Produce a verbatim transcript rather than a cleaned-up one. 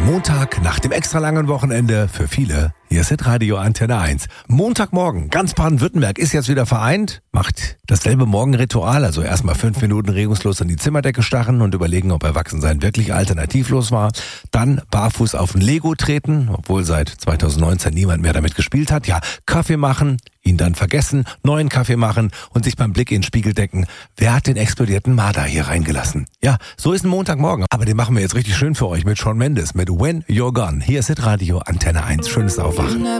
Montag nach dem extra langen Wochenende für viele. Hier ist Hitradio Antenne eins. Montagmorgen, ganz Baden-Württemberg ist jetzt wieder vereint, macht dasselbe Morgenritual, also erstmal fünf Minuten regungslos an die Zimmerdecke starren und überlegen, ob Erwachsensein wirklich alternativlos war. Dann barfuß auf ein Lego treten, obwohl seit zweitausendneunzehn niemand mehr damit gespielt hat. Ja, Kaffee machen, ihn dann vergessen, neuen Kaffee machen und sich beim Blick in den Spiegel denken, wer hat den explodierten Marder hier reingelassen? Ja, so ist ein Montagmorgen. Aber den machen wir jetzt richtig schön für euch mit Shawn Mendes, mit When You're Gone. Hier ist Hitradio Antenne eins. Schönes Aufwachen.